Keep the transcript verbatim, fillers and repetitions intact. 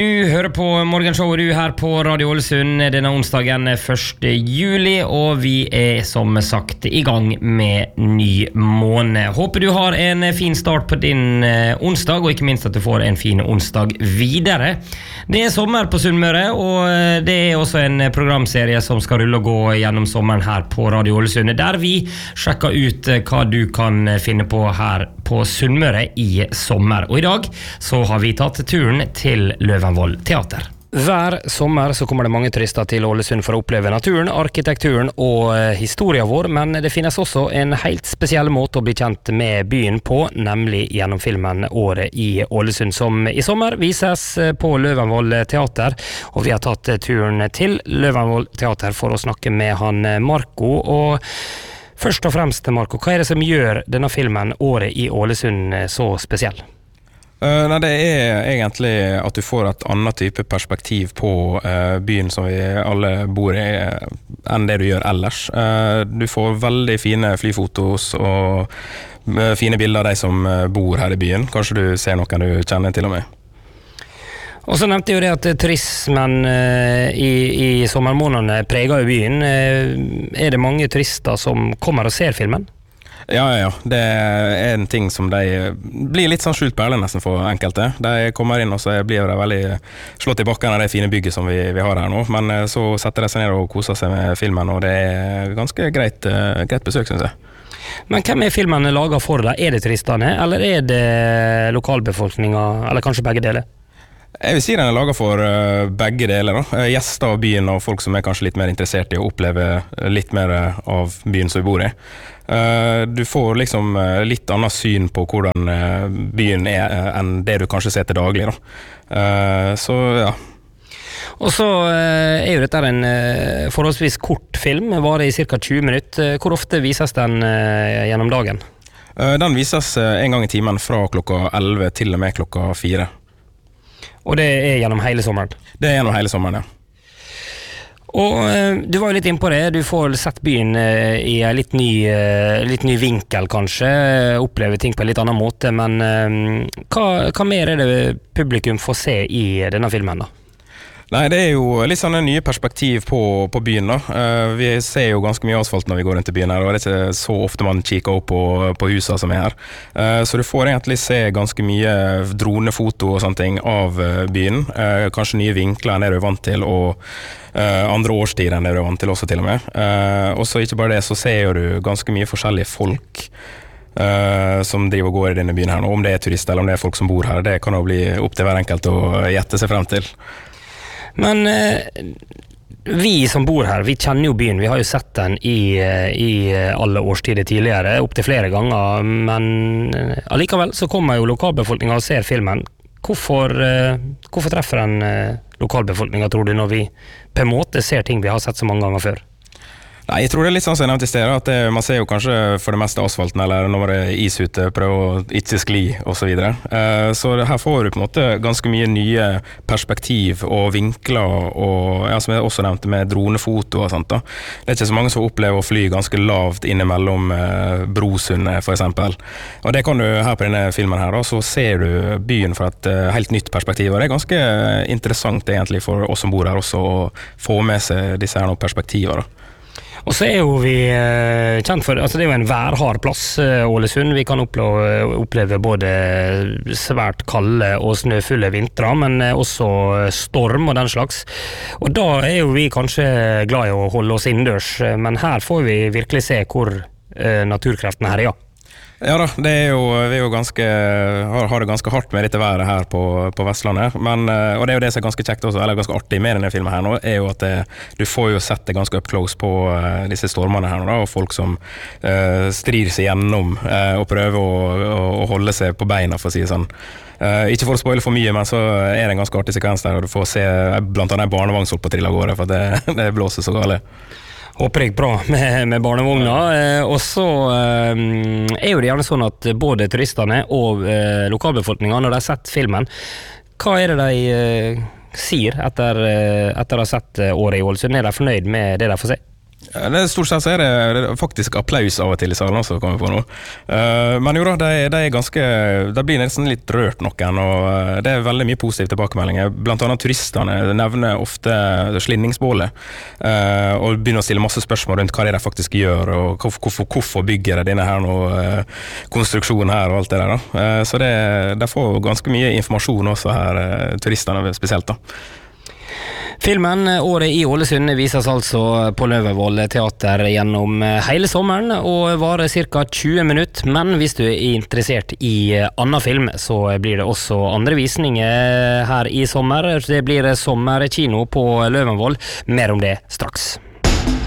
Du hører på Morgenshowet du her på Radio Ålesund denne onsdagen første juli, og vi er som sagt i gang med ny måned. Håper du har en fin start på din onsdag, og ikke minst at du får en fin onsdag videre. Det er sommer på Sunnmøre, og det er også en programserie som skal rulle og gå gjennom sommeren her på Radio Ålesund, der vi sjekker ut hva du kan finne på her på Sunnmøre i sommer. Og i dag så har vi tatt turen til Løvenvoll teater. Hver sommer så kommer det mange turister til Ålesund for å oppleve naturen, arkitekturen og historien vår, men det finnes også en helt spesiell måte å bli kjent med byen på, nemlig gjennom filmen Året i Ålesund, som i sommer vises på Løvenvoll teater, og vi har tatt turen til Løvenvoll teater for å snakke med han Marco. Og først og fremst, Marco, hva er det som gjør denne filmen Året i Ålesund så spesiell? Uh, nei, det er egentlig at du får et annet type perspektiv på uh, byen som vi alle bor i, uh, enn det du gjør ellers. Uh, du får veldig fine flyfotos og uh, fine bilder av de som uh, bor her i byen. Kanskje du ser noen du kjenner til og med. Og så nevnte jeg jo det at turismen uh, i, i sommermånedene preger jo byen. Uh, er det mange turister som kommer og ser filmen? Ja, ja, ja. Det er en ting som de blir litt sånn skjult perle nesten for enkelte. De kommer inn og så blir de veldig slått i bakken av det fine bygget som vi, vi har her nå. Men så setter de seg ned og koser seg med filmen, og det er ganske greit, greit besøk, synes jeg. Men hvem er filmen laget for deg? Er det turistene, eller er det lokalbefolkningen, eller kanskje begge deler? Jeg vil si den er laget for uh, begge deler da. Uh, gjester av byen og folk som er kanskje litt mer interessert i å oppleve litt mer av byen som vi bor i. Uh, du får liksom uh, litt annet syn på hvordan uh, byen er uh, enn det du kanskje ser til daglig da. Uh, så ja. Og så uh, er jo dette en uh, forholdsvis kort film, varer i cirka tjue minutter. Hvor ofte vises den uh, gjennom dagen? Uh, den vises uh, en gang i timen fra klokka elleve til og med klokka fire. Og det er gjennom hele sommeren? Det er gjennom hele sommeren, ja. Og eh, du var jo litt inne på det, du får sett byen eh, i en litt ny, eh, litt ny vinkel kanskje, oppleve ting på en litt annen måte, men eh, hva, hva mer er det publikum får se i denne filmen da? Nei, det er jo litt sånn en nye perspektiv på, på byen da. Uh, vi ser jo ganske mye asfalt når vi går rundt i byen her, og det er ikke så ofte man kikker opp på, på huset som er her. Uh, så du får egentlig se ganske mye dronefoto og sånne ting av uh, byen. Uh, kanskje nye vinkler enn det du er vant til, og uh, andre årstider enn det du er vant til også til og med. Uh, og så ikke bare det, så ser du ganske mye forskjellige folk Uh, som driver og går i denne byen her nå. Om det er turister eller om det er folk som bor her, det kan jo bli opp til hver enkelt å gjette seg frem til. Men eh, vi som bor her, vi kjenner jo byen, vi har jo sett den i, i alle årstider tidligere, opp til flere ganger, men allikevel så kommer jo lokalbefolkningen og ser filmen. Hvorfor, eh, hvorfor treffer den eh, lokalbefolkningen, tror du, når vi på en måte ser ting vi har sett så mange ganger før? Nei, jeg tror det er litt sånn som jeg nevnte i stedet, at det, man ser jo kanskje for det meste asfalten, eller når det er is ute, prøve å ikke skli, og så videre. Uh, så her får du på en måte ganske mye nye perspektiv og vinkler, og ja, som jeg også nevnte med dronefoto og sånt da. Det er ikke så mange som opplever å fly ganske lavt innimellom uh, Brosundet, for eksempel. Og det kan du her på denne filmen her, da, så ser du byen fra et uh, helt nytt perspektiv, og det er ganske interessant egentlig for oss som bor her også, å få med seg disse her noen perspektiver da. Og så er jo vi eh, kjent for, altså det er jo en værhard plass, eh, Ålesund. Vi kan oppleve, oppleve både svært kalde og snøfulle vintre, men eh, også storm og den slags. Og da er jo vi kanskje glad i å holde oss innendørs, men her får vi virkelig se hvor eh, naturkreftene her er, ja. Ja da, det er jo, vi er jo ganske, har, har det ganske hardt med dette været her på, på Vestlandet, men, og det er jo det som er ganske kjekt også, eller ganske artig med denne filmen her nå, er jo at det, du får jo sett det ganske up close på uh, disse stormene her nå da, og folk som uh, strir seg gjennom uh, og prøver å, å, å holde seg på beina, for å si det sånn. Uh, ikke for å spoile for mye, men så er det en ganske artig sekvens der, og du får se blant annet en barnevognshold på trill av gårde, for det, det blåser så gale. Håper jeg bra med, med barnevogna, eh, og så eh, er jo det gjerne sånn at både turistene og eh, lokalbefolkningen, når de har sett filmen, hva er det de eh, sier etter, eh, etter å ha sett Året i Ålesund? Er de fornøyd med det de får se? Det er stort sett så er det, det er faktisk applaus av og til i salen også, kommer vi på nå. Uh, men jo da, de, de er ganske, de blir nesten litt rørt noen, og uh, det er veldig mye positive tilbakemeldinger. Blant annet turistene nevner ofte slinningsbålet, uh, og begynner å stille masse spørsmål rundt hva det er de faktisk gjør, og hvorfor, hvorfor bygger de denne her nå, uh, konstruksjonen her og alt det der. Da. Uh, så det, de får ganske mye informasjon også her, uh, turistene spesielt da. Filmen Året i Ålesund vises altså på Løvenvoll teater gjennom hele sommeren og varer ca. tjue minutter, men hvis du er interessert i annen film, så blir det også andre visninger her i sommer. Det blir sommerkino på Løvenvoll. Mer om det straks.